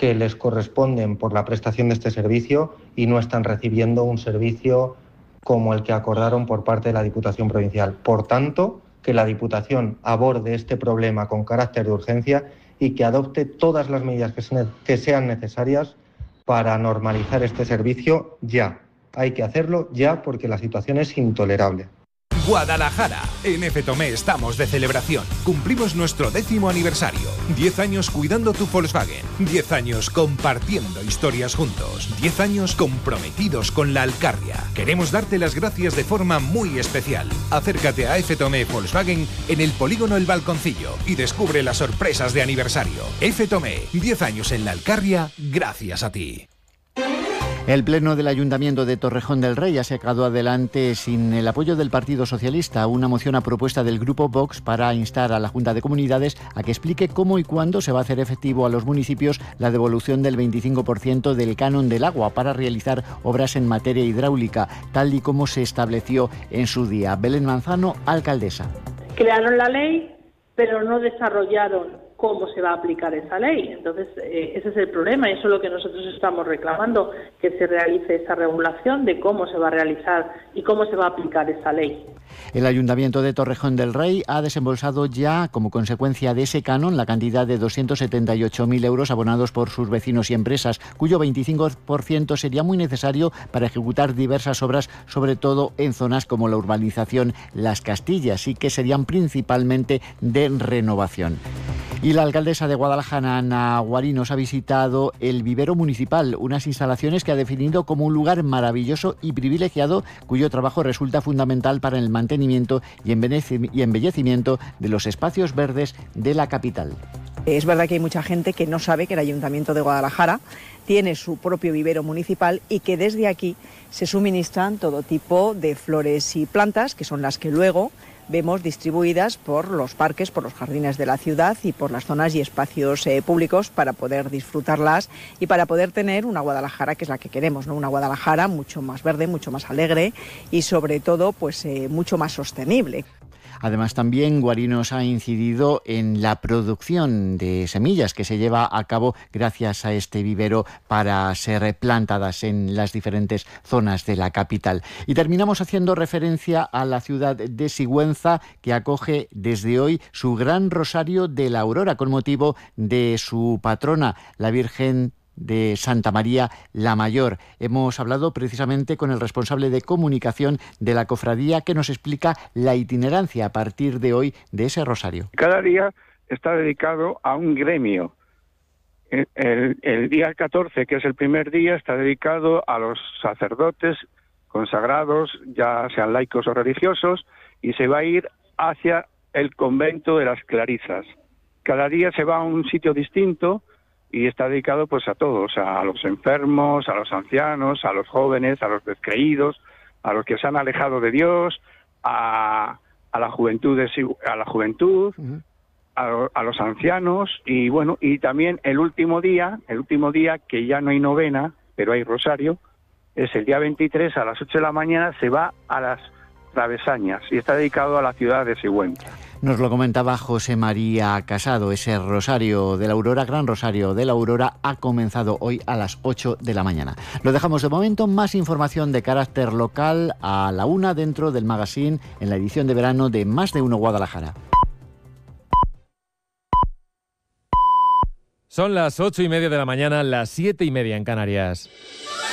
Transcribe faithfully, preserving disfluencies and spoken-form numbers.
que les corresponden por la prestación de este servicio y no están recibiendo un servicio como el que acordaron por parte de la Diputación Provincial. Por tanto, que la Diputación aborde este problema con carácter de urgencia y que adopte todas las medidas que, se, que sean necesarias para normalizar este servicio ya. Hay que hacerlo ya porque la situación es intolerable. Guadalajara. En F. Tomé estamos de celebración. Cumplimos nuestro décimo aniversario. Diez años cuidando tu Volkswagen. Diez años compartiendo historias juntos. Diez años comprometidos con la Alcarria. Queremos darte las gracias de forma muy especial. Acércate a F. Tomé Volkswagen en el polígono El Balconcillo y descubre las sorpresas de aniversario. F. Tomé. Diez años en la Alcarria gracias a ti. El Pleno del Ayuntamiento de Torrejón del Rey ha sacado adelante, sin el apoyo del Partido Socialista, una moción a propuesta del Grupo Vox para instar a la Junta de Comunidades a que explique cómo y cuándo se va a hacer efectivo a los municipios la devolución del veinticinco por ciento del canon del agua para realizar obras en materia hidráulica, tal y como se estableció en su día. Belén Manzano, alcaldesa. Crearon la ley, pero no desarrollaron cómo se va a aplicar esa ley. Entonces, eh, ese es el problema y eso es lo que nosotros estamos reclamando, que se realice esa regulación de cómo se va a realizar y cómo se va a aplicar esa ley. El Ayuntamiento de Torrejón del Rey ha desembolsado ya, como consecuencia de ese canon, la cantidad de doscientos setenta y ocho mil euros abonados por sus vecinos y empresas, cuyo veinticinco por ciento sería muy necesario para ejecutar diversas obras, sobre todo en zonas como la urbanización Las Castillas, y que serían principalmente de renovación. Y la alcaldesa de Guadalajara, Ana Guarinos, ha visitado el vivero municipal, unas instalaciones que ha definido como un lugar maravilloso y privilegiado, cuyo trabajo resulta fundamental para el mantenimiento y embellecimiento de los espacios verdes de la capital. Es verdad que hay mucha gente que no sabe que el Ayuntamiento de Guadalajara tiene su propio vivero municipal y que desde aquí se suministran todo tipo de flores y plantas, que son las que luego vemos distribuidas por los parques, por los jardines de la ciudad y por las zonas y espacios eh, públicos para poder disfrutarlas y para poder tener una Guadalajara que es la que queremos, ¿no? Una Guadalajara mucho más verde, mucho más alegre y sobre todo pues eh, mucho más sostenible. Además, también Guarinos ha incidido en la producción de semillas que se lleva a cabo gracias a este vivero para ser plantadas en las diferentes zonas de la capital. Y terminamos haciendo referencia a la ciudad de Sigüenza, que acoge desde hoy su Gran Rosario de la Aurora con motivo de su patrona, la Virgen de Santa María la Mayor. Hemos hablado precisamente con el responsable de comunicación de la cofradía, que nos explica la itinerancia a partir de hoy de ese rosario. Cada día está dedicado a un gremio. El, el, el día catorce, que es el primer día, está dedicado a los sacerdotes consagrados, ya sean laicos o religiosos, y se va a ir hacia el convento de las Clarisas. Cada día se va a un sitio distinto y está dedicado pues a todos, a los enfermos, a los ancianos, a los jóvenes, a los descreídos, a los que se han alejado de Dios, a, a la juventud, de, a la juventud, uh-huh. a, a los ancianos y bueno, y también el último día, el último día que ya no hay novena, pero hay rosario, es el día veintitrés a las ocho de la mañana, se va a las Travesañas y está dedicado a la ciudad de Sigüenza. Nos lo comentaba José María Casado. Ese rosario de la Aurora, Gran Rosario de la Aurora, ha comenzado hoy a las ocho de la mañana. Lo dejamos de momento. Más información de carácter local a la una dentro del magazine en la edición de verano de Más de Uno Guadalajara. Son las ocho y media de la mañana, las siete y media en Canarias.